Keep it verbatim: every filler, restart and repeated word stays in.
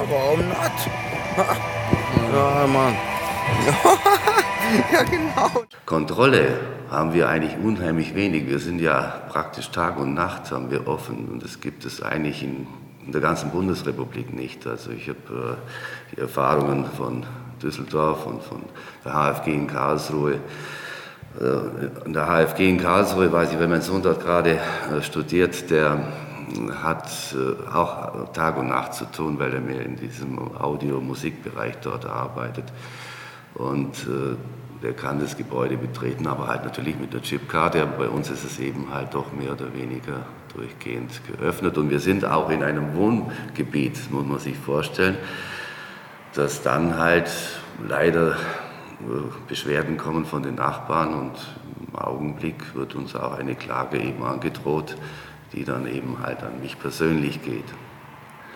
warum nicht? Ja, Mann. Ja, genau. Kontrolle haben wir eigentlich unheimlich wenig. Wir sind ja praktisch Tag und Nacht haben wir offen und das gibt es eigentlich in, in der ganzen Bundesrepublik nicht. Also ich habe äh, die Erfahrungen von Düsseldorf und von der H F G in Karlsruhe. Äh, in der H F G in Karlsruhe, weiß ich, wenn mein Sohn dort gerade äh, studiert, der hat äh, auch Tag und Nacht zu tun, weil er mir in diesem Audio-Musikbereich dort arbeitet. Und äh, der kann das Gebäude betreten, aber halt natürlich mit der Chipkarte. Aber bei uns ist es eben halt doch mehr oder weniger durchgehend geöffnet. Und wir sind auch in einem Wohngebiet, muss man sich vorstellen, dass dann halt leider äh, Beschwerden kommen von den Nachbarn. Und im Augenblick wird uns auch eine Klage eben angedroht, die dann eben halt an mich persönlich geht.